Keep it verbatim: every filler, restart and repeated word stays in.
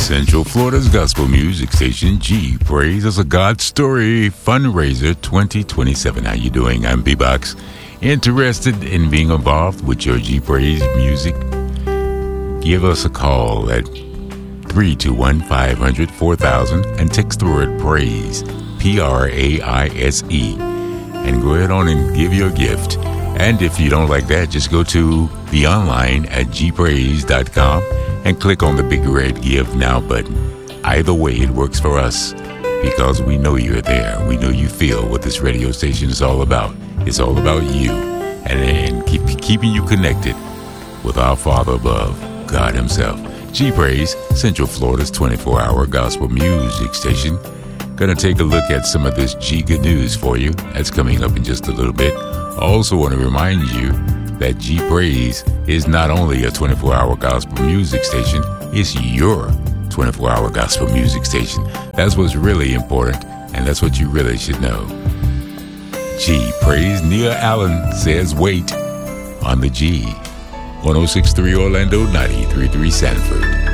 Central Florida's gospel music station, G Praise as a God Story Fundraiser twenty twenty-seven. How you doing? I'm B-Box. Interested in being involved with your G Praise music? Give us a call at three two one, five hundred, four thousand and text the word praise, P R A I S E, and go ahead on and give your gift. And if you don't like that, just go to the online at g praise dot com and click on the big red Give Now button. Either way, it works for us because we know you're there. We know you feel what this radio station is all about. It's all about you and, and keep, keeping you connected with our Father above, God Himself. G-Praise, Central Florida's twenty-four hour gospel music station. Gonna take a look at some of this G-Good news for you. That's coming up in just a little bit. Also want to remind you that G-Praise is not only a twenty-four hour gospel music station, it's your twenty-four hour gospel music station. That's what's really important, and that's what you really should know. G-Praise, Nia Allen says wait on the G. one oh six point three Orlando, ninety-three point three Sanford.